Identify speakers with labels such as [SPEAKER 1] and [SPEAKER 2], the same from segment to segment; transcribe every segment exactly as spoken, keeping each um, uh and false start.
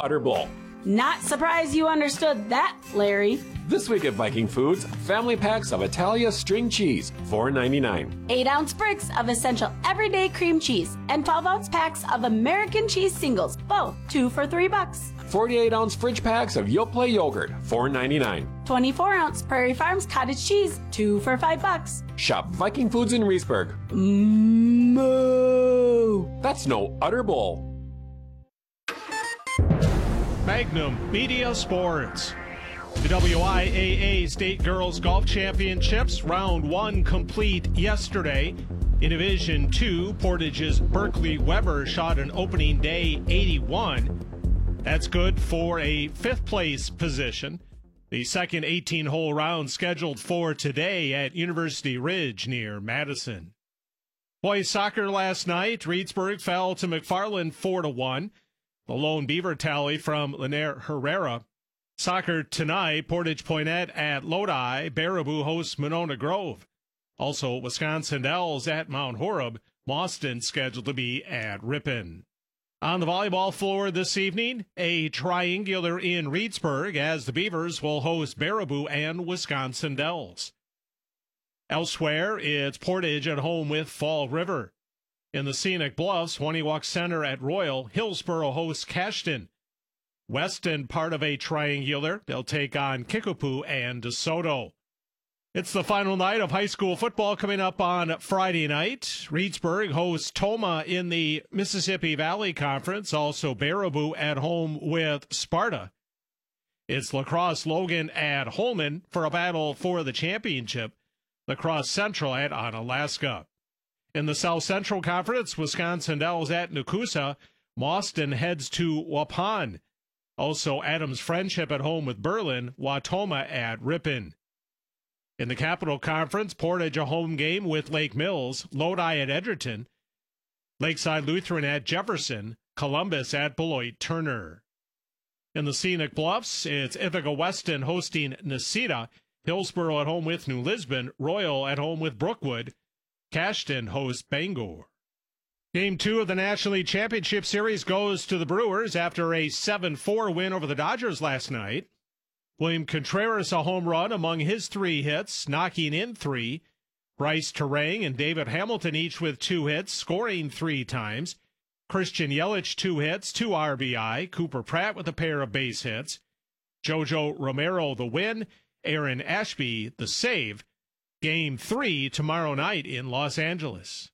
[SPEAKER 1] utter bull.
[SPEAKER 2] Not surprised you understood that, Larry.
[SPEAKER 1] This week at Viking Foods, family packs of Italia string cheese, four ninety-nine.
[SPEAKER 2] eight ounce bricks of essential everyday cream cheese and twelve ounce packs of American cheese singles, both two for three bucks.
[SPEAKER 1] forty-eight ounce fridge packs of Yoplait yogurt, four ninety-nine.
[SPEAKER 2] twenty-four ounce Prairie Farms cottage cheese, two for five bucks.
[SPEAKER 1] Shop Viking Foods in Reesburg.
[SPEAKER 2] Moo!
[SPEAKER 1] That's no utter bull.
[SPEAKER 3] Magnum Media Sports. The W I A A State Girls Golf Championships round one complete yesterday. In Division two, Portage's Berkeley Weber shot an opening day eighty-one. That's good for a fifth place position. The second eighteen-hole round scheduled for today at University Ridge near Madison. Boys soccer last night, Reedsburg fell to McFarland four to one. The lone Beaver tally from Linaire Herrera. Soccer tonight, Portage Poinnette at Lodi. Baraboo hosts Monona Grove. Also, Wisconsin Dells at Mount Horeb. Mauston scheduled to be at Ripon. On the volleyball floor this evening, a triangular in Reedsburg as the Beavers will host Baraboo and Wisconsin Dells. Elsewhere, it's Portage at home with Fall River. In the Scenic Bluffs, Waniwak Center at Royal, Hillsboro hosts Cashton. Weston, part of a triangular, they'll take on Kickapoo and DeSoto. It's the final night of high school football coming up on Friday night. Reedsburg hosts Toma in the Mississippi Valley Conference, also Baraboo at home with Sparta. It's Lacrosse Logan at Holman for a battle for the championship. Lacrosse Central at Onalaska. In the South Central Conference, Wisconsin Dells at Nakusa. Mauston heads to Waupun. Also, Adams Friendship at home with Berlin. Watoma at Ripon. In the Capital Conference, Portage a home game with Lake Mills. Lodi at Edgerton. Lakeside Lutheran at Jefferson. Columbus at Beloit Turner. In the Scenic Bluffs, it's Ithaca Weston hosting Necedah. Hillsboro at home with New Lisbon. Royal at home with Brookwood. Cashton hosts Bangor. Game two of the National League Championship Series goes to the Brewers after a seven four win over the Dodgers last night. William Contreras a home run among his three hits, knocking in three. Bryce Terang and David Hamilton each with two hits, scoring three times. Christian Yelich two hits, two R B I. Cooper Pratt with a pair of base hits. Jojo Romero the win. Aaron Ashby the save. Game three tomorrow night in Los Angeles.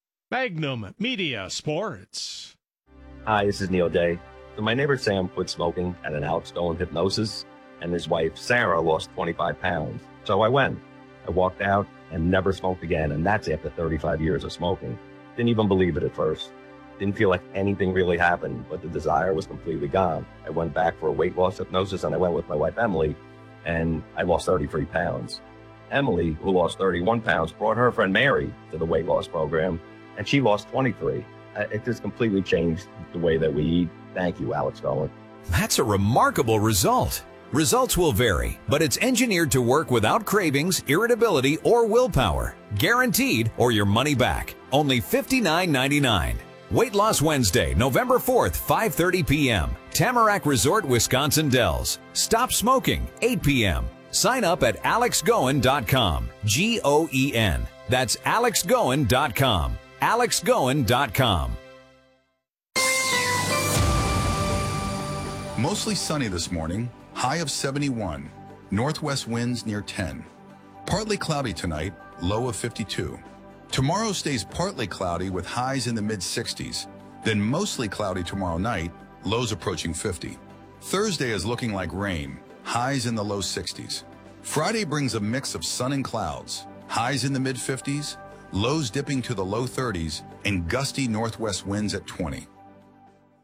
[SPEAKER 3] Magnum Media Sports.
[SPEAKER 4] Hi, this is Neil Day. So my neighbor Sam quit smoking at an Alex Goen hypnosis, and his wife Sarah lost twenty-five pounds. So I went. I walked out and never smoked again, and that's after thirty-five years of smoking. Didn't even believe it at first. Didn't feel like anything really happened, but the desire was completely gone. I went back for a weight loss hypnosis, and I went with my wife Emily, and I lost thirty-three pounds. Emily, who lost thirty-one pounds, brought her friend Mary to the weight loss program, and she lost twenty-three. It just completely changed the way that we eat. Thank you, Alex Goen.
[SPEAKER 5] That's a remarkable result. Results will vary, but it's engineered to work without cravings, irritability, or willpower. Guaranteed or your money back. Only fifty-nine ninety-nine. Weight Loss Wednesday, November fourth, five thirty p.m. Tamarack Resort, Wisconsin Dells. Stop smoking, eight p.m. Sign up at alex goen dot com. G O E N. That's alex goen dot com. alex goen dot com.
[SPEAKER 6] Mostly sunny this morning, high of seventy-one. Northwest winds near ten. Partly cloudy tonight, low of fifty-two. Tomorrow stays partly cloudy with highs in the mid sixties. Then mostly cloudy tomorrow night, lows approaching fifty. Thursday is looking like rain, highs in the low sixties. Friday brings a mix of sun and clouds, highs in the mid fifties, lows dipping to the low thirties, and gusty northwest winds at twenty.